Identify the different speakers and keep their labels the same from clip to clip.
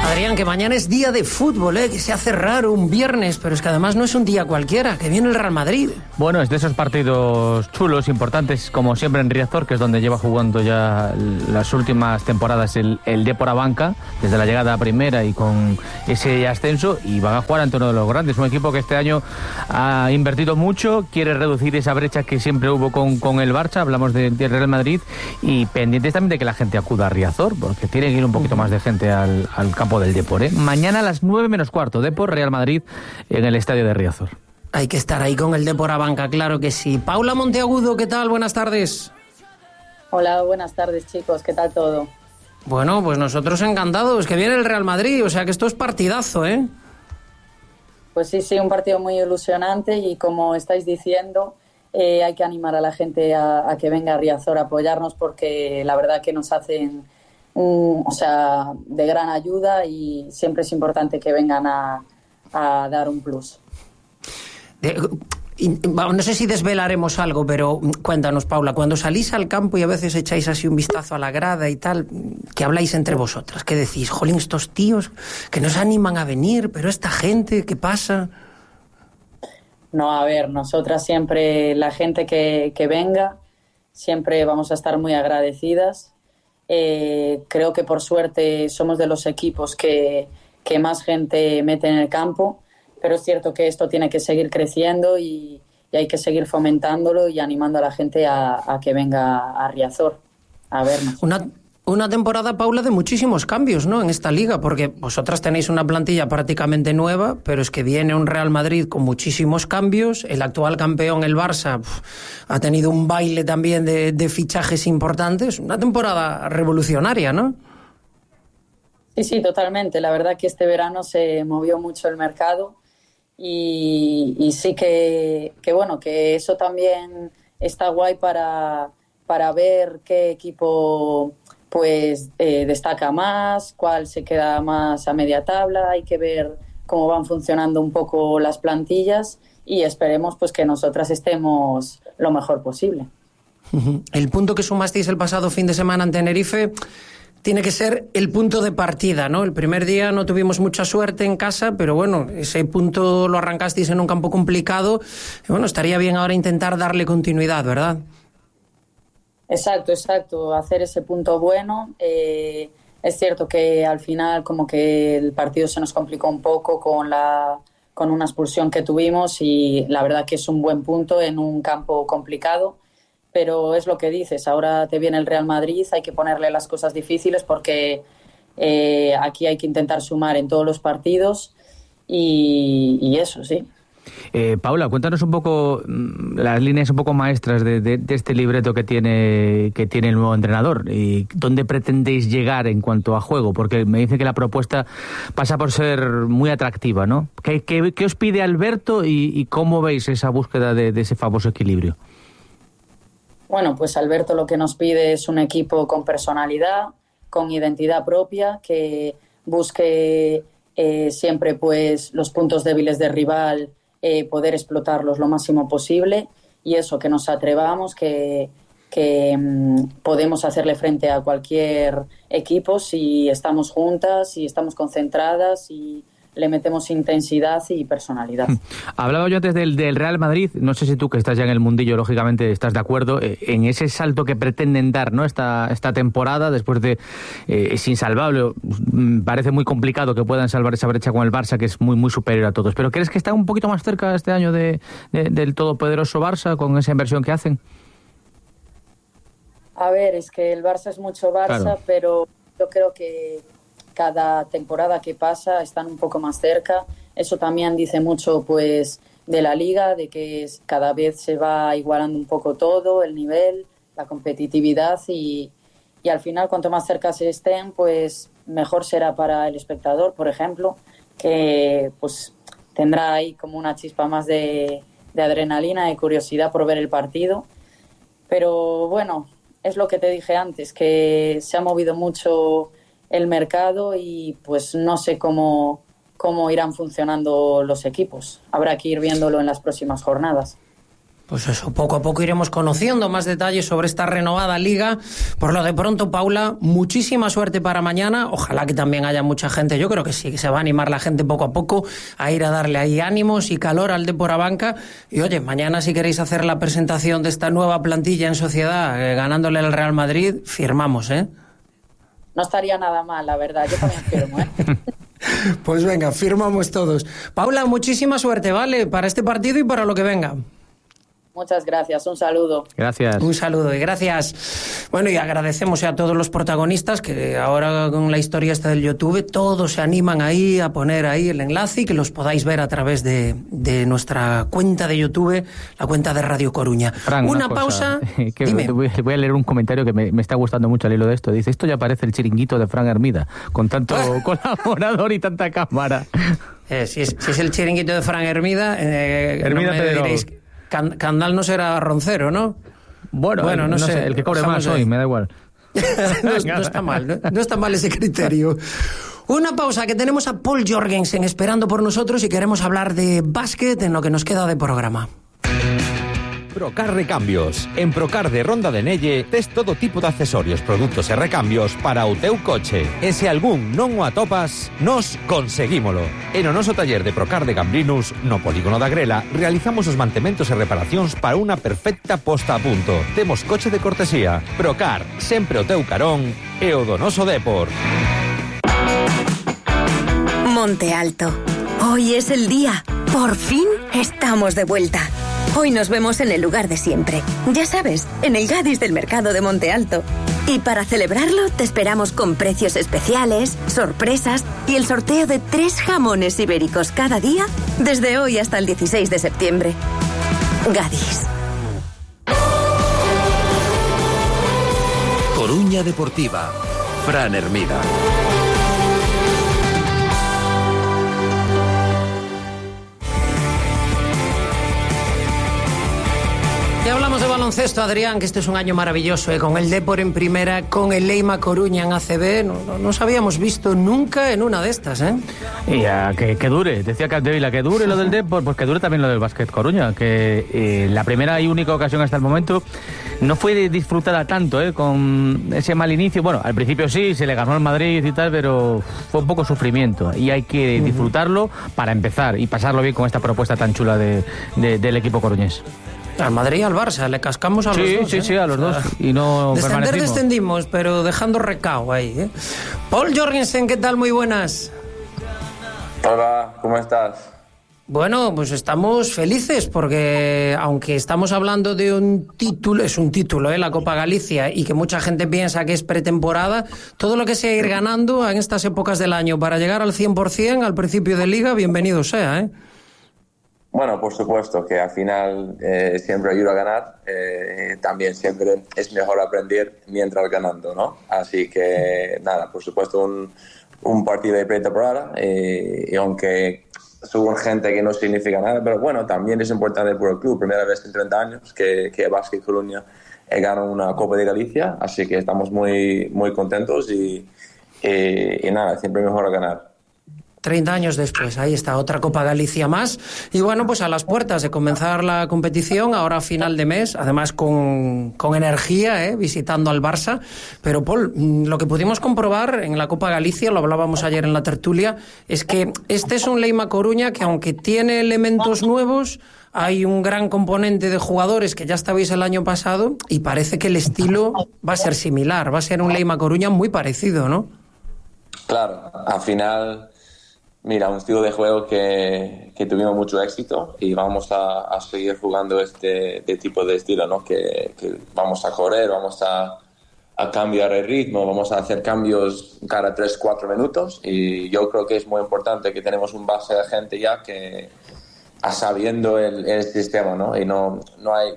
Speaker 1: Adrián, que mañana es día de fútbol, que se hace raro un viernes, pero es que además no es un día cualquiera, que viene el Real Madrid.
Speaker 2: Bueno, es de esos partidos chulos, importantes, como siempre en Riazor, que es donde lleva jugando ya las últimas temporadas el Depor Abanca, desde la llegada a primera y con ese ascenso, y van a jugar ante uno de los grandes, un equipo que este año ha invertido mucho, quiere reducir esa brecha que siempre hubo con el Barça, hablamos del Real Madrid, y pendientes también de que la gente acuda a Riazor, porque tiene que ir un poquito más de gente al campo del Depor. Mañana a las 9 menos cuarto, Depor Real Madrid en el estadio de Riazor.
Speaker 1: Hay que estar ahí con el Depor Abanca, claro que sí. Paula Monteagudo, ¿qué tal? Buenas tardes.
Speaker 3: Hola, buenas tardes, chicos, ¿qué tal todo?
Speaker 1: Bueno, pues nosotros encantados, que viene el Real Madrid, o sea que esto es partidazo, ¿eh?
Speaker 3: Pues sí, un partido muy ilusionante y como estáis diciendo, hay que animar a la gente a que venga a Riazor a apoyarnos, porque la verdad que nos hacen de gran ayuda y siempre es importante que vengan a dar un plus.
Speaker 1: No sé si desvelaremos algo, pero cuéntanos, Paula, cuando salís al campo y a veces echáis así un vistazo a la grada y tal, ¿qué habláis entre vosotras? ¿Qué decís? Jolín, estos tíos que nos animan a venir, pero esta gente, ¿qué pasa?
Speaker 3: No, a ver, nosotras siempre, la gente que venga, siempre vamos a estar muy agradecidas. Creo que por suerte somos de los equipos que más gente mete en el campo, pero es cierto que esto tiene que seguir creciendo y hay que seguir fomentándolo y animando a la gente a que venga a Riazor a vernos.
Speaker 1: Una temporada, Paula, de muchísimos cambios, ¿no?, en esta liga, porque vosotras tenéis una plantilla prácticamente nueva, pero es que viene un Real Madrid con muchísimos cambios. El actual campeón, el Barça, ha tenido un baile también de fichajes importantes. Una temporada revolucionaria, ¿no?
Speaker 3: Sí, totalmente. La verdad que este verano se movió mucho el mercado y sí que bueno, que eso también está guay para ver qué equipo pues destaca más, cuál se queda más a media tabla. Hay que ver cómo van funcionando un poco las plantillas y esperemos pues que nosotras estemos lo mejor posible.
Speaker 1: El punto que sumasteis el pasado fin de semana en Tenerife tiene que ser el punto de partida, ¿no? El primer día no tuvimos mucha suerte en casa, pero bueno, ese punto lo arrancasteis en un campo complicado. Y bueno, estaría bien ahora intentar darle continuidad, ¿verdad?
Speaker 3: Exacto, hacer ese punto bueno. Es cierto que al final como que el partido se nos complicó un poco con una expulsión que tuvimos y la verdad que es un buen punto en un campo complicado, pero es lo que dices, ahora te viene el Real Madrid, hay que ponerle las cosas difíciles porque aquí hay que intentar sumar en todos los partidos y eso, sí.
Speaker 2: Paula, cuéntanos un poco las líneas un poco maestras de este libreto que tiene el nuevo entrenador y dónde pretendéis llegar en cuanto a juego, porque me dice que la propuesta pasa por ser muy atractiva, ¿no? ¿Qué os pide Alberto y cómo veis esa búsqueda de ese famoso equilibrio?
Speaker 3: Bueno, pues Alberto lo que nos pide es un equipo con personalidad, con identidad propia, que busque siempre pues los puntos débiles del rival, poder explotarlos lo máximo posible y eso, que nos atrevamos, que podemos hacerle frente a cualquier equipo si estamos juntas, si estamos concentradas y le metemos intensidad y personalidad.
Speaker 2: Hablaba yo antes del Real Madrid, no sé si tú, que estás ya en el mundillo, lógicamente estás de acuerdo en ese salto que pretenden dar, ¿no?, esta temporada, después de es insalvable, parece muy complicado que puedan salvar esa brecha con el Barça, que es muy, muy superior a todos, pero ¿crees que está un poquito más cerca este año del todopoderoso Barça con esa inversión que hacen?
Speaker 3: A ver, es que el Barça es mucho Barça, claro, pero yo creo que cada temporada que pasa están un poco más cerca. Eso también dice mucho pues de la liga, de que cada vez se va igualando un poco todo, el nivel, la competitividad y al final cuanto más cerca se estén, pues mejor será para el espectador, por ejemplo, que pues tendrá ahí como una chispa más de adrenalina y curiosidad por ver el partido. Pero bueno, es lo que te dije antes, que se ha movido mucho el mercado y pues no sé cómo irán funcionando los equipos. Habrá que ir viéndolo en las próximas jornadas.
Speaker 1: Pues eso, poco a poco iremos conociendo más detalles sobre esta renovada liga. Por lo de pronto, Paula, muchísima suerte para mañana. Ojalá que también haya mucha gente. Yo creo que sí, que se va a animar la gente poco a poco a ir a darle ahí ánimos y calor al Dépor Banca. Y oye, mañana si queréis hacer la presentación de esta nueva plantilla en sociedad, ganándole al Real Madrid, firmamos, ¿eh?
Speaker 3: No estaría nada mal, la verdad. Yo también firmo, ¿eh?
Speaker 1: Pues venga, firmamos todos. Paula, muchísima suerte, ¿vale? Para este partido y para lo que venga.
Speaker 3: Muchas gracias, un saludo.
Speaker 2: Gracias.
Speaker 1: Un saludo y gracias. Bueno, y agradecemos a todos los protagonistas que ahora con la historia esta del YouTube, todos se animan ahí a poner ahí el enlace y que los podáis ver a través de nuestra cuenta de YouTube, la cuenta de Radio Coruña.
Speaker 2: Frank,
Speaker 1: una pausa.
Speaker 2: Dime. Voy a leer un comentario que me está gustando mucho al hilo de esto. Dice, esto ya parece el chiringuito de Fran Hermida, con tanto colaborador y tanta cámara.
Speaker 1: Si es el chiringuito de Fran Hermida,
Speaker 2: Hermida
Speaker 1: no me diréis... Candal no será Roncero, ¿no?
Speaker 2: Bueno, no sé, el que cobre más hoy, me da igual.
Speaker 1: no está mal, no está mal ese criterio. Una pausa, que tenemos a Paul Jorgensen esperando por nosotros y queremos hablar de básquet en lo que nos queda de programa.
Speaker 4: Procar Recambios. En Procar de Ronda de Nelle tes todo tipo de accesorios, produtos e recambios para o teu coche. E se algún non o atopas, nos conseguímolo. E no noso taller de Procar de Gambrinus, no Polígono da Grela, realizamos os mantementos e reparacións para unha perfecta posta a punto. Temos coche de cortesía. Procar, sempre o teu carón e o do noso Dépor.
Speaker 5: Monte Alto. Hoy es el día. Por fin estamos de vuelta. Hoy nos vemos en el lugar de siempre. Ya sabes, en el Gadis del Mercado de Monte Alto. Y para celebrarlo, te esperamos con precios especiales, sorpresas y el sorteo de 3 jamones ibéricos cada día desde hoy hasta el 16 de septiembre. Gadis.
Speaker 6: Coruña Deportiva. Fran Hermida.
Speaker 1: Ya hablamos de baloncesto, Adrián, que este es un año maravilloso, con el Dépor en primera, con el Leima Coruña en ACB. No nos habíamos visto nunca en una de estas, ¿eh?
Speaker 2: Y que dure, decía Capdevila, que dure lo del Dépor, pues que dure también lo del Básquet Coruña, que la primera y única ocasión hasta el momento no fue disfrutada tanto, con ese mal inicio. Bueno, al principio sí, se le ganó al Madrid y tal, pero fue un poco sufrimiento y hay que disfrutarlo para empezar y pasarlo bien con esta propuesta tan chula del equipo coruñés.
Speaker 1: Al Madrid y al Barça, le cascamos a los dos.
Speaker 2: Sí, a los dos. Y no
Speaker 1: descendimos, pero dejando recao ahí. Paul Jorgensen, ¿qué tal? Muy buenas.
Speaker 7: Hola, ¿cómo estás?
Speaker 1: Bueno, pues estamos felices porque aunque estamos hablando de un título, es un título, la Copa Galicia, y que mucha gente piensa que es pretemporada, todo lo que sea ir ganando en estas épocas del año para llegar al 100% al principio de liga, bienvenido sea, ¿eh?
Speaker 7: Bueno, por supuesto que al final siempre ayuda a ganar, también siempre es mejor aprender mientras ganando, ¿no? Así que nada, por supuesto un partido de pretemporada, y aunque son gente que no significa nada, pero bueno, también es importante por el club, primera vez en 30 años que Básquet Coruña gana una Copa de Galicia, así que estamos muy, muy contentos y nada, siempre mejor a ganar.
Speaker 1: 30 años después, ahí está, otra Copa Galicia más. Y bueno, pues a las puertas de comenzar la competición, ahora a final de mes, además con energía, visitando al Barça. Pero, Paul, lo que pudimos comprobar en la Copa Galicia, lo hablábamos ayer en la tertulia, es que este es un Leima Coruña que, aunque tiene elementos nuevos, hay un gran componente de jugadores que ya estabais el año pasado y parece que el estilo va a ser similar, va a ser un Leima Coruña muy parecido, ¿no?
Speaker 7: Claro, al final... Mira, un estilo de juego que tuvimos mucho éxito y vamos a seguir jugando este tipo de estilo, ¿no? Que vamos a correr, vamos a cambiar el ritmo, vamos a hacer cambios cada 3-4 minutos y yo creo que es muy importante que tenemos un base de gente ya que sabiendo el sistema, ¿no? Y no hay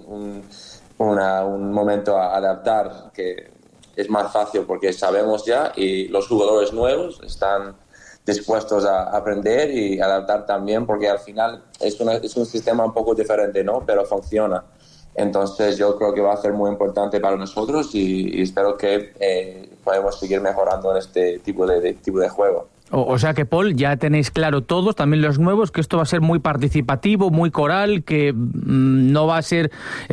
Speaker 7: un momento a adaptar que es más fácil porque sabemos ya y los jugadores nuevos están dispuestos a aprender y adaptar también porque al final es un sistema un poco diferente, ¿no? Pero funciona. Entonces yo creo que va a ser muy importante para nosotros y espero que podamos seguir mejorando en este tipo de juego.
Speaker 2: O sea que, Paul, ya tenéis claro todos, también los nuevos, que esto va a ser muy participativo, muy coral, que no va a ser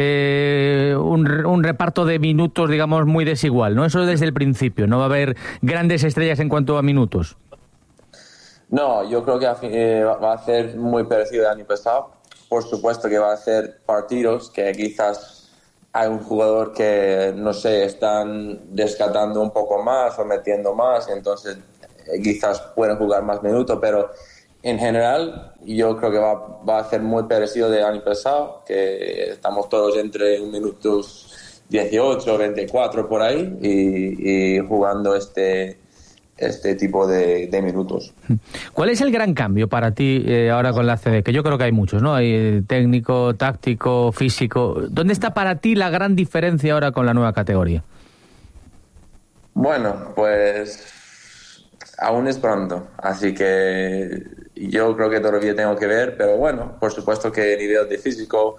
Speaker 2: un reparto de minutos, digamos, muy desigual, ¿no? Eso desde el principio, no va a haber grandes estrellas en cuanto a minutos.
Speaker 7: No, yo creo que va a ser muy parecido al año pasado. Por supuesto que va a ser partidos que quizás hay un jugador que, no sé, están descartando un poco más o metiendo más, entonces quizás pueden jugar más minutos, pero en general yo creo que va a ser muy parecido del año pasado, que estamos todos entre minutos 18, 24 por ahí y jugando este tipo de minutos.
Speaker 2: ¿Cuál es el gran cambio para ti ahora con la ACB? Que yo creo que hay muchos, ¿no? Hay técnico, táctico, físico. ¿Dónde está para ti la gran diferencia ahora con la nueva categoría?
Speaker 7: Bueno, pues aún es pronto, así que yo creo que todavía tengo que ver, pero bueno, por supuesto que el nivel de físico,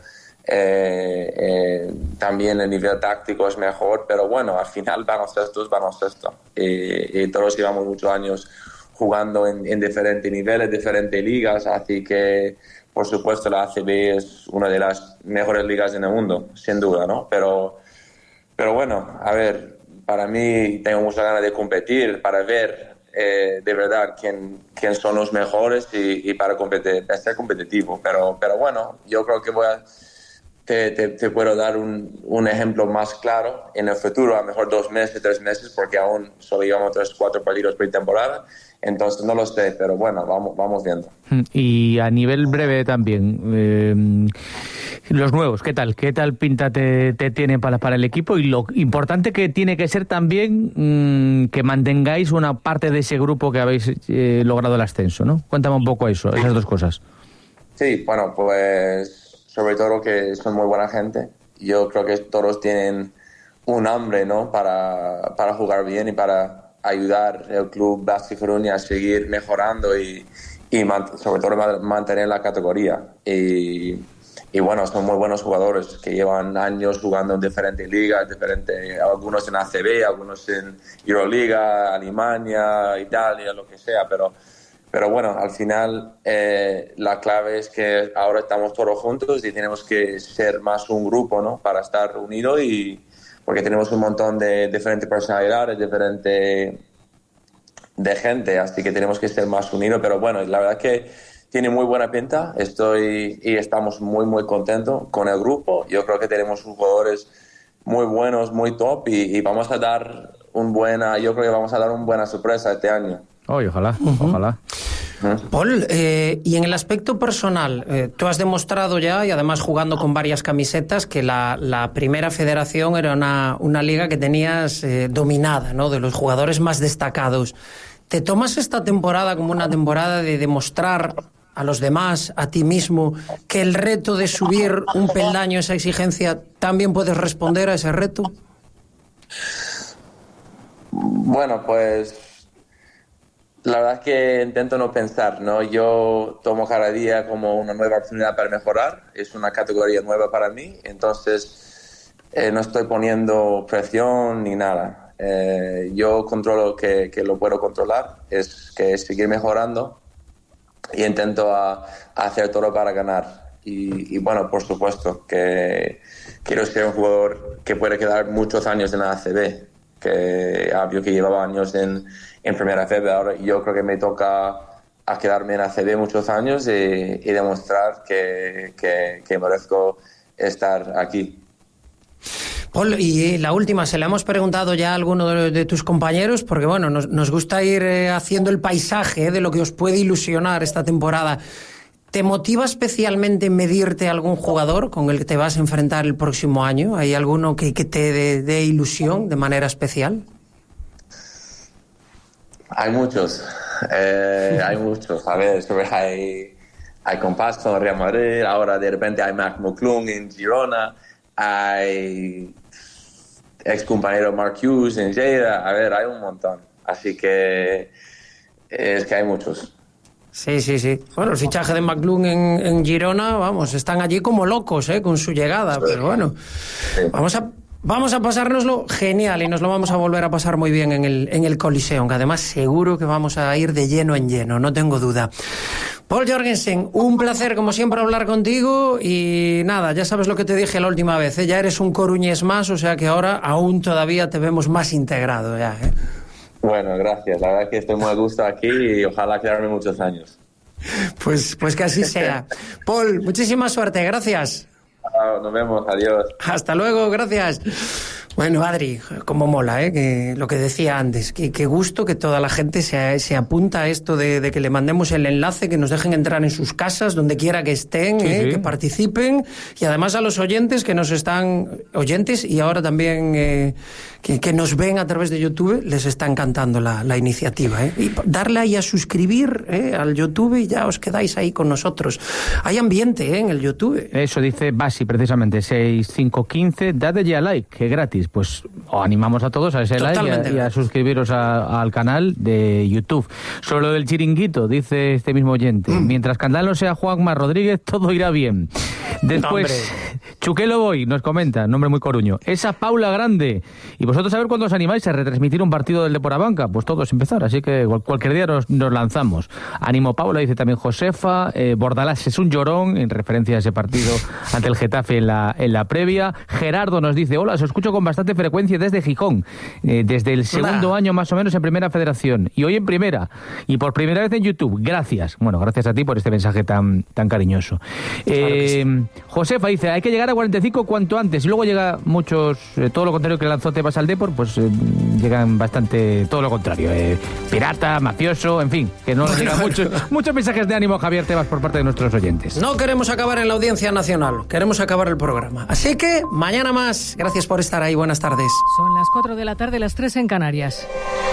Speaker 7: también el nivel táctico es mejor, pero bueno, al final baloncesto es baloncesto. Y todos llevamos muchos años jugando en diferentes niveles, diferentes ligas, así que por supuesto la ACB es una de las mejores ligas en el mundo, sin duda, ¿no? Pero bueno, a ver, para mí tengo muchas ganas de competir, para ver de verdad quién son los mejores y para ser competitivo. Pero bueno, yo creo que te puedo dar un ejemplo más claro en el futuro, a lo mejor 2 meses, 3 meses, porque aún solo llevamos 3-4 partidos pretemporada, entonces no lo sé, pero bueno, vamos viendo.
Speaker 2: Y a nivel breve también, los nuevos, ¿qué tal pinta te tienen para el equipo? Y lo importante que tiene que ser también que mantengáis una parte de ese grupo que habéis logrado el ascenso, ¿no? Cuéntame un poco eso, esas dos cosas.
Speaker 7: Sí, bueno, pues sobre todo que son muy buena gente. Yo creo que todos tienen un hambre, ¿no? para jugar bien y para ayudar al club Básquet Coruña a seguir mejorando y sobre todo mantener la categoría. Y bueno, son muy buenos jugadores que llevan años jugando en diferentes ligas, algunos en ACB, algunos en Euroliga, Alemania, Italia, lo que sea, pero bueno, al final la clave es que ahora estamos todos juntos y tenemos que ser más un grupo, ¿no? Para estar unidos, porque tenemos un montón de diferentes personalidades, de gente, así que tenemos que ser más unidos. Pero bueno, la verdad que tiene muy buena pinta, estamos muy muy contentos con el grupo. Yo creo que tenemos jugadores muy buenos, muy top y vamos a dar yo creo que vamos a dar una buena sorpresa este año.
Speaker 2: Ojalá.
Speaker 1: Paul, y en el aspecto personal, tú has demostrado ya, y además jugando con varias camisetas, que la primera federación era una liga que tenías dominada, ¿no? De los jugadores más destacados. ¿Te tomas esta temporada como una temporada de demostrar a los demás, a ti mismo, que el reto de subir un peldaño, esa exigencia, también puedes responder a ese reto?
Speaker 7: Bueno, pues la verdad es que intento no pensar, ¿no? Yo tomo cada día como una nueva oportunidad para mejorar. Es una categoría nueva para mí, entonces no estoy poniendo presión ni nada. Yo controlo que lo puedo controlar, es seguir mejorando y intento hacer todo para ganar. Y bueno, por supuesto que quiero ser un jugador que puede quedar muchos años en la ACB, que obvio que llevaba años en primera FEB. Ahora yo creo que me toca a quedarme en ACB muchos años y demostrar que merezco estar aquí.
Speaker 1: Paul, y la última, se la hemos preguntado ya a alguno de tus compañeros, porque bueno, nos gusta ir haciendo el paisaje de lo que os puede ilusionar esta temporada. ¿Te motiva especialmente medirte a algún jugador con el que te vas a enfrentar el próximo año? ¿Hay alguno que te dé ilusión de manera especial?
Speaker 7: Hay muchos. Hay muchos. A ver, hay Compás con Real Madrid, ahora de repente hay Mac McClung en Girona, hay ex compañero Mark Hughes en Lleida. A ver, hay un montón. Así que es que hay muchos.
Speaker 1: Sí. Bueno, el fichaje de McClung en Girona, vamos, están allí como locos, con su llegada. Pero bueno, Vamos a pasárnoslo genial y nos lo vamos a volver a pasar muy bien en el Coliseum, que además seguro que vamos a ir de lleno en lleno, no tengo duda. Pål Jørgensen, un placer como siempre hablar contigo y nada, ya sabes lo que te dije la última vez, ya eres un coruñés más, o sea que ahora aún todavía te vemos más integrado ya, ¿eh?
Speaker 7: Bueno, gracias, la verdad es que estoy muy a gusto aquí y ojalá quedarme muchos años.
Speaker 1: Pues que así sea. Pål, muchísima suerte, gracias.
Speaker 7: Nos vemos, adiós.
Speaker 1: Hasta luego, gracias. Bueno, Adri, como mola, que lo que decía antes, que gusto que toda la gente se apunta a esto de que le mandemos el enlace, que nos dejen entrar en sus casas, donde quiera que estén, sí. Que participen, y además a los oyentes que nos están, oyentes y ahora también que nos ven a través de YouTube, les está encantando la iniciativa, y darle ahí a suscribir al YouTube y ya os quedáis ahí con nosotros. Hay ambiente en el YouTube.
Speaker 2: Eso dice Basi, precisamente, 6515, dadle ya like, que es gratis. Pues os animamos a todos a ese like y a suscribiros al canal de YouTube. Sobre lo del chiringuito, dice este mismo oyente, mientras Candal no sea Juanma Rodríguez, todo irá bien. Después, Chuquelo Boy nos comenta, nombre muy coruño, esa Paula Grande. Y vosotros a ver cuándo os animáis a retransmitir un partido del Depor-Abanca, pues todos empezar, así que cualquier día nos lanzamos. Ánimo Paula, dice también Josefa. Bordalás es un llorón, en referencia a ese partido ante el Getafe en la previa. Gerardo nos dice, hola, os escucho con bastante frecuencia desde Gijón, desde el segundo año más o menos en Primera Federación, y hoy en Primera, y por primera vez en YouTube. Gracias. Bueno, gracias a ti por este mensaje tan cariñoso. Claro sí. Josefa dice, hay que llegar a 45 cuanto antes, y luego llega muchos, todo lo contrario que Lanzote pasa al Depor, pues llegan bastante todo lo contrario, pirata, mafioso, en fin, que no nos llegan muchos mensajes de ánimo, Javier Tebas, por parte de nuestros oyentes.
Speaker 1: No queremos acabar en la Audiencia Nacional, queremos acabar el programa, así que mañana más. Gracias por estar ahí, buenas tardes.
Speaker 8: Son las 4 de la tarde, las 3 en Canarias.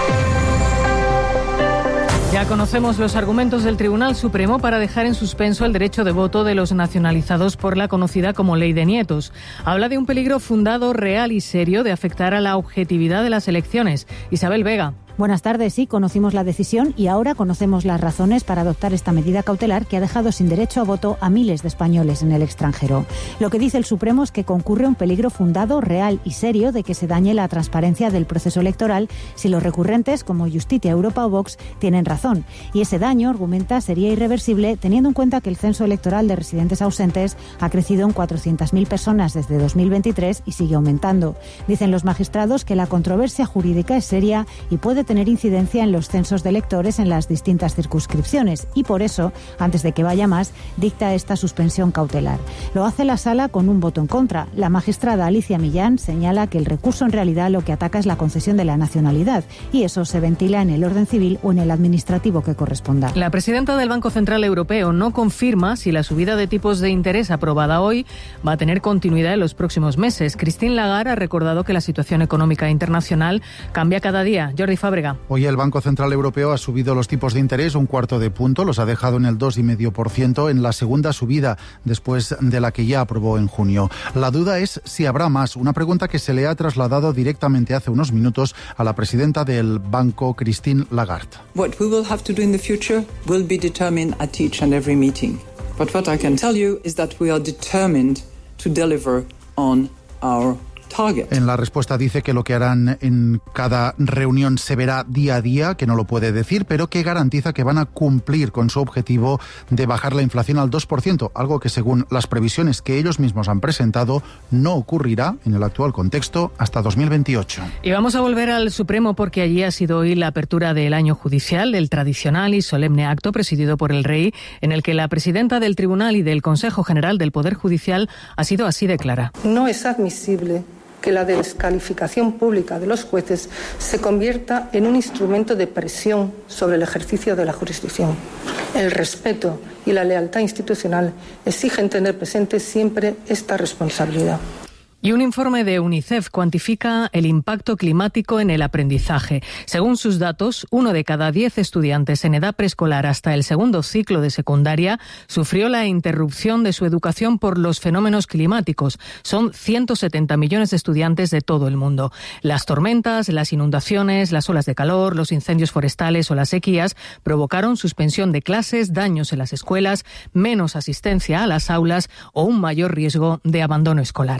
Speaker 8: Ya conocemos los argumentos del Tribunal Supremo para dejar en suspenso el derecho de voto de los nacionalizados por la conocida como Ley de Nietos. Habla de un peligro fundado, real y serio de afectar a la objetividad de las elecciones. Isabel Vega.
Speaker 9: Buenas tardes, sí, conocimos la decisión y ahora conocemos las razones para adoptar esta medida cautelar que ha dejado sin derecho a voto a miles de españoles en el extranjero. Lo que dice el Supremo es que concurre un peligro fundado, real y serio de que se dañe la transparencia del proceso electoral si los recurrentes, como Justicia, Europa o Vox, tienen razón. Y ese daño, argumenta, sería irreversible teniendo en cuenta que el censo electoral de residentes ausentes ha crecido en 400.000 personas desde 2023 y sigue aumentando. Dicen los magistrados que la controversia jurídica es seria y puede tener incidencia en los censos de electores en las distintas circunscripciones y por eso, antes de que vaya más, dicta esta suspensión cautelar. Lo hace la Sala con un voto en contra. La magistrada Alicia Millán señala que el recurso en realidad lo que ataca es la concesión de la nacionalidad y eso se ventila en el orden civil o en el administrativo que corresponda.
Speaker 8: La presidenta del Banco Central Europeo no confirma si la subida de tipos de interés aprobada hoy va a tener continuidad en los próximos meses. Christine Lagarde ha recordado que la situación económica internacional cambia cada día. Jordi Fábrega.
Speaker 10: Hoy el Banco Central Europeo ha subido los tipos de interés 1/4 punto, los ha dejado en el 2,5% en la segunda subida después de la que ya aprobó en junio. La duda es si habrá más, una pregunta que se le ha trasladado directamente hace unos minutos a la presidenta del banco, Christine Lagarde.
Speaker 11: What we will have to do in the future will be determined at each and every meeting. But what I can tell you is that we are determined to deliver on our target.
Speaker 10: En la respuesta dice que lo que harán en cada reunión se verá día a día, que no lo puede decir, pero que garantiza que van a cumplir con su objetivo de bajar la inflación al 2%, algo que según las previsiones que ellos mismos han presentado no ocurrirá en el actual contexto hasta 2028.
Speaker 8: Y vamos a volver al Supremo porque allí ha sido hoy la apertura del año judicial, el tradicional y solemne acto presidido por el Rey, en el que la presidenta del Tribunal y del Consejo General del Poder Judicial ha sido así de clara.
Speaker 12: No es admisible que la descalificación pública de los jueces se convierta en un instrumento de presión sobre el ejercicio de la jurisdicción. El respeto y la lealtad institucional exigen tener presente siempre esta responsabilidad.
Speaker 8: Y un informe de UNICEF cuantifica el impacto climático en el aprendizaje. Según sus datos, 1 de cada 10 estudiantes en edad preescolar hasta el segundo ciclo de secundaria sufrió la interrupción de su educación por los fenómenos climáticos. Son 170 millones de estudiantes de todo el mundo. Las tormentas, las inundaciones, las olas de calor, los incendios forestales o las sequías provocaron suspensión de clases, daños en las escuelas, menos asistencia a las aulas o un mayor riesgo de abandono escolar.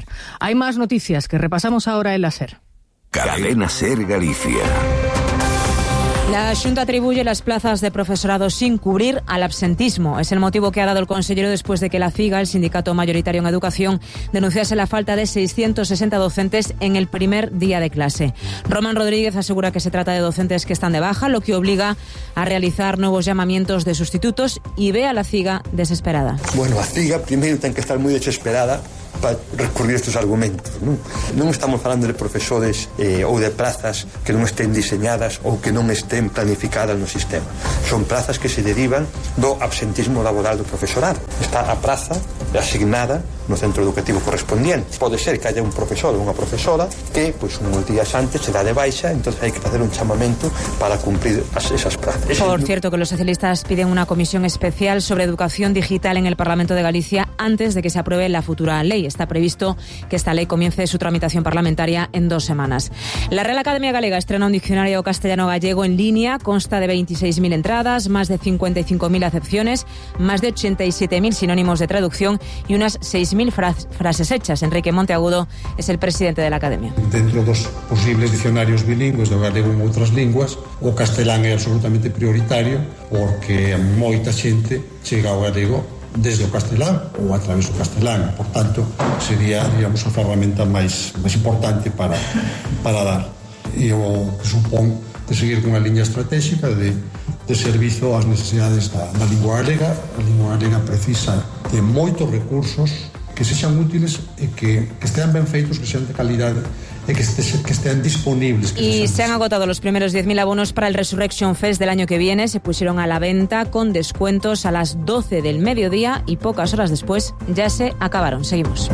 Speaker 8: Hay más noticias que repasamos ahora en la SER.
Speaker 6: Cadena SER Galicia.
Speaker 13: La Xunta atribuye las plazas de profesorado sin cubrir al absentismo. Es el motivo que ha dado el consellero después de que la CIGA, el sindicato mayoritario en educación, denunciase la falta de 660 docentes en el primer día de clase. Román Rodríguez asegura que se trata de docentes que están de baja, lo que obliga a realizar nuevos llamamientos de sustitutos, y ve a la CIGA desesperada.
Speaker 14: Bueno, a CIGA primeiro ten que estar moi desesperada para recurrir estes argumentos. Non estamos falando de profesores ou de plazas que non estén diseñadas ou que non estén planificadas no sistema. Son plazas que se derivan do absentismo laboral do profesorado. Está a praza asignada no centro educativo correspondiente. Pode ser que haya un profesor ou unha profesora que uns días antes se dá de baixa, entonces hai que facer un chamamento para cumplir esas plazas.
Speaker 13: Por cierto, que los socialistas piden una comisión especial sobre educación digital en el Parlamento de Galicia antes de que se apruebe la futura ley. Está previsto que esta ley comience su tramitación parlamentaria en 2 semanas. La Real Academia Galega estrena un diccionario castellano-gallego en línea. Consta de 26.000 entradas, más de 55.000 acepciones, más de 87.000 sinónimos de traducción y unas 6.000 frases hechas. Enrique Monteagudo es el presidente de la Academia.
Speaker 15: Dentro dos posibles dicionarios bilingües do galego en outras linguas, o castelán é absolutamente prioritario porque moita xente chega ao galego desde o castelán ou a través do castelán. Por tanto, sería, digamos, a ferramenta máis importante para dar. E o que supón de seguir cunha liña estratégica de servizo ás necesidades da lingua galega. A lingua galega precisa de moitos recursos que sexan útiles e que estean ben feitos, que sean de calidade e que estén disponibles.
Speaker 13: Y se han agotado los primeros 10.000 abonos para el Resurrection Fest del año que viene. Se pusieron a la venta con descuentos a las 12 del mediodía y pocas horas después ya se acabaron. Seguimos.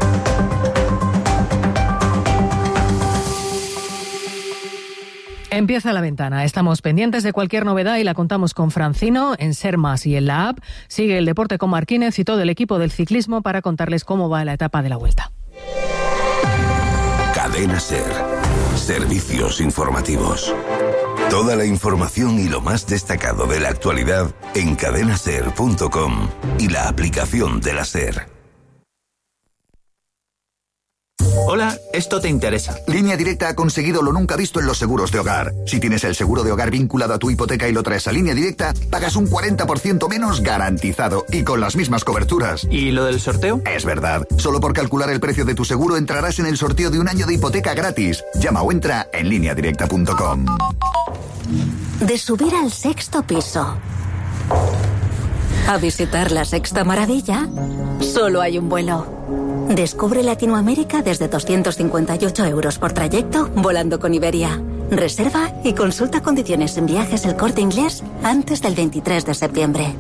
Speaker 8: Empieza La Ventana. Estamos pendientes de cualquier novedad y la contamos con Francino en Ser Más y en la app. Sigue el deporte con Marquínez y todo el equipo del ciclismo para contarles cómo va la etapa de la Vuelta.
Speaker 6: Cadena SER. Servicios informativos. Toda la información y lo más destacado de la actualidad en cadenaser.com y la aplicación de la SER.
Speaker 16: Hola, esto te interesa.
Speaker 17: Línea Directa ha conseguido lo nunca visto en los seguros de hogar. Si tienes el seguro de hogar vinculado a tu hipoteca y lo traes a Línea Directa, pagas un 40% menos garantizado y con las mismas coberturas.
Speaker 16: ¿Y lo del sorteo?
Speaker 17: Es verdad. Solo por calcular el precio de tu seguro entrarás en el sorteo de un año de hipoteca gratis. Llama o entra en lineadirecta.com.
Speaker 5: De subir al 6º piso a visitar la Sexta Maravilla, solo hay un vuelo. Descubre Latinoamérica desde 258 € por trayecto volando con Iberia. Reserva y consulta condiciones en Viajes El Corte Inglés antes del 23 de septiembre.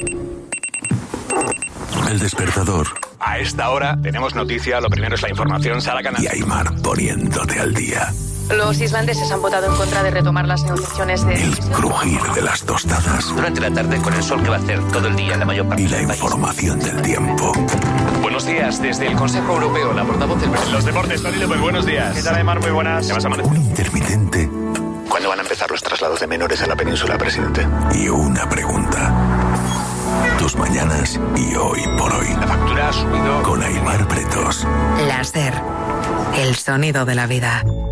Speaker 6: El despertador.
Speaker 18: A esta hora tenemos noticia. Lo primero es la información. Sara Canal.
Speaker 6: Y Aymar poniéndote al día.
Speaker 19: Los islandeses han votado en contra de retomar las negociaciones de...
Speaker 6: El crujir de las tostadas.
Speaker 20: Durante la tarde, con el sol que va a hacer todo el día en la mayor parte
Speaker 6: y la información del tiempo.
Speaker 18: Buenos días, desde el Consejo Europeo, la portavoz del... Los deportes, Tony López, buenos días. ¿Qué tal, Aymar? Muy buenas. ¿Qué vas a amanecer?
Speaker 6: Un intermitente.
Speaker 18: ¿Cuándo van a empezar los traslados de menores a la península, presidente?
Speaker 6: Y una pregunta. Tus mañanas y hoy por hoy.
Speaker 18: La factura ha subido...
Speaker 6: Con Aymar Pretos.
Speaker 21: La SER. El sonido de la vida.